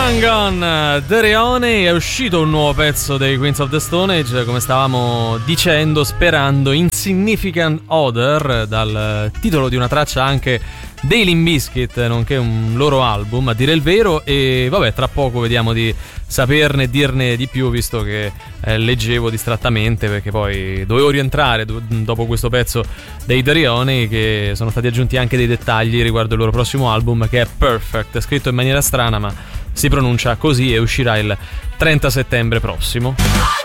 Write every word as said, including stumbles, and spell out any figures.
Hang On, Derione. È uscito un nuovo pezzo dei Queens of the Stone Age, come stavamo dicendo, sperando, Insignificant Other, dal titolo di una traccia anche dei Limp Bizkit, nonché un loro album, a dire il vero. E vabbè, tra poco vediamo di saperne e dirne di più, visto che eh, leggevo distrattamente, perché poi dovevo rientrare do- dopo questo pezzo dei Derione, che sono stati aggiunti anche dei dettagli riguardo il loro prossimo album, che è Perfect, scritto in maniera strana ma si pronuncia così, e uscirà il trenta settembre prossimo.